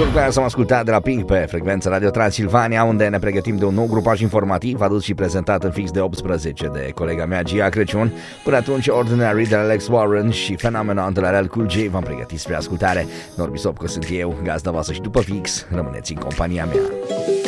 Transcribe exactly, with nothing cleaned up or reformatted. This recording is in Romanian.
Sunt care s-am ascultat de la Pink pe frecvența Radio Transilvania, unde ne pregătim de un nou grupaj informativ adus și prezentat în fix de optsprezece de colega mea Gia Crăciun. Până atunci, Ordinary de la Alex Warren și Phenomenon de la Real Cool J v-am pregătit spre ascultare. Norbi Sopco sunt eu, gazda voastră și după fix rămâneți în compania mea.